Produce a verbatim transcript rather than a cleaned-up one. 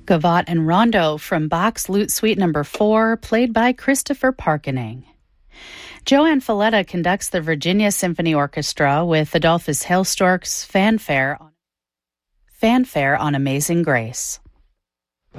Gavotte and Rondo from Bach's Lute Suite Number four, played by Christopher Parkening. Joanne Falletta conducts the Virginia Symphony Orchestra with Adolphus Hailstork's Fanfare, Fanfare on Amazing Grace.